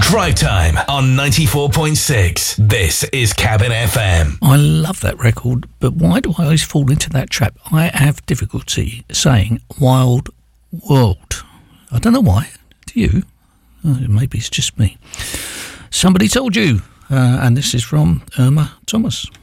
Drive Time on 94.6. This is Cabin FM. I love that record, but why do I always fall into that trap? I have difficulty saying Wild World. I don't know why. Do you? Maybe it's just me. Somebody Told You. And this is from Irma Thomas.